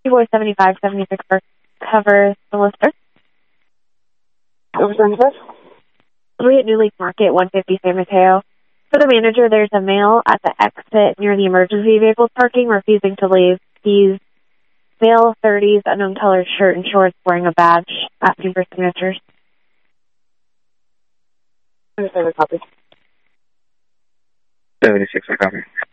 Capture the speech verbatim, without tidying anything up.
Boy seventy-five seventy-six covers the lister. Over seventy-five? Three at New Lake Market, one fifty San Mateo. For the manager, there's a male at the exit near the emergency vehicles parking, refusing to leave. He's male, thirties, unknown colored shirt and shorts, wearing a badge, asking for signatures. seventy-six, copy. seventy-six, I copy.